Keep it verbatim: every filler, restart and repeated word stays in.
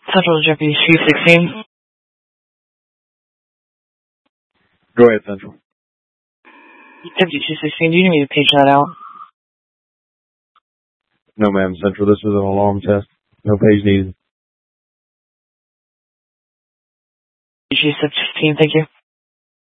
Central Deputy C sixteen. Go ahead, Central. Deputy C sixteen, do you need me to page that out? No, ma'am, Central. This is an alarm test. No page needed. C sixteen, thank you.